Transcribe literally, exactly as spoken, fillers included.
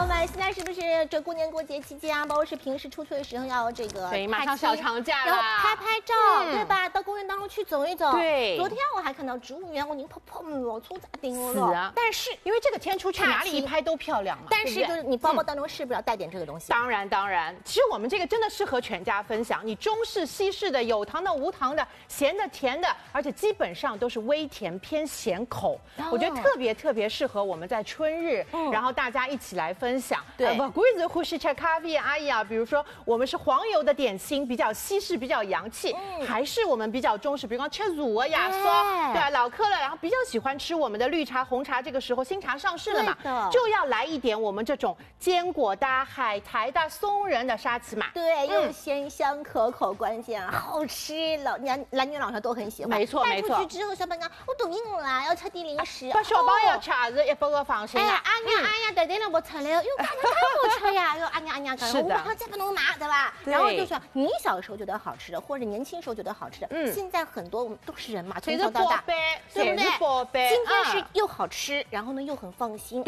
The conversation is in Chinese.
友们，现在是不是这过年过节期间啊，包括是平时出去的时候要这个对，马上小长假然后啦， 拍拍照，嗯、对吧？到公园当中去走一走。 对， 昨天我还看到植物园，我已经砰砰了，粗咋顶是啊。 但是因为这个天出去哪里一拍都漂亮嘛。 但是就是你包包当中是不是要带点这个东西？ 当然当然，其实我们这个真的适合全家分享，你中式、西式的，有糖的、无糖的，咸的、甜的，而且基本上都是微甜偏咸口。哦、我觉得特别特别适合我们在春日，嗯、然后大家一起来分享。 对， 不贵子呼吸吃咖啡阿姨啊，比如说我们是黄油的点心，比较西式，比较洋气，嗯、还是我们比较中式，比如说吃乳啊、亚松，对啊，老客了，然后比较喜欢吃我们的绿茶、红茶，这个时候新茶上市了嘛，就要来一点我们这种坚果的、海苔的、松仁的沙琪玛。 对，又鲜香可口，关键好吃，老年男女老少都很喜欢。 没错没错。 带出去之后，小朋友我都硬了，要吃点零食。 把小朋友吃还是一百个放心。 哎呀，阿娘阿娘，对对了，我吃了，哟，看看好吃呀，哟，阿娘阿娘讲， 是的， 我再不能拿，对吧？然后就说你小时候觉得好吃的，或者年轻时候觉得好吃的，嗯，现在很多我们都是人嘛，从小到大，对不对？ 宝贝， 今天是又好吃，然后呢又很放心。